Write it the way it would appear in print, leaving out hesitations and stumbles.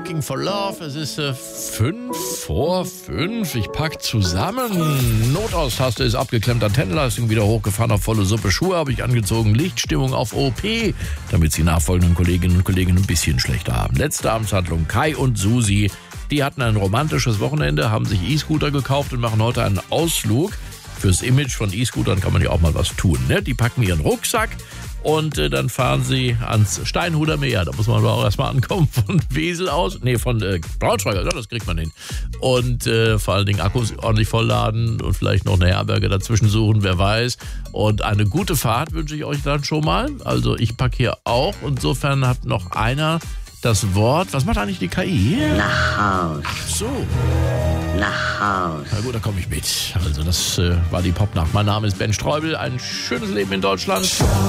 Looking for Love. Es ist 5:05. Ich pack zusammen. Notaus-Taste ist abgeklemmt, Antennenleistung wieder hochgefahren auf volle Suppe. Schuhe habe ich angezogen, Lichtstimmung auf OP, damit die nachfolgenden Kolleginnen und Kollegen ein bisschen schlechter haben. Letzte Amtshandlung, Kai und Susi. Die hatten ein romantisches Wochenende, haben sich E-Scooter gekauft und machen heute einen Ausflug. Fürs Image von E-Scootern kann man ja auch mal was tun, ne? Die packen ihren Rucksack und dann fahren sie ans Steinhuder Meer. Da muss man aber auch erstmal ankommen von Wesel aus. Nee, von Braunschweig, ja, das kriegt man hin. Und vor allen Dingen Akkus ordentlich vollladen und vielleicht noch eine Herberge dazwischen suchen, wer weiß. Und eine gute Fahrt wünsche ich euch dann schon mal. Also ich packe hier auch. Insofern hat noch einer das Wort. Was macht eigentlich die KI? Nach Haus. Ach so. Nach Haus. Na gut, da komme ich mit. Also das war die Popnacht. Mein Name ist Ben Streubel. Ein schönes Leben in Deutschland.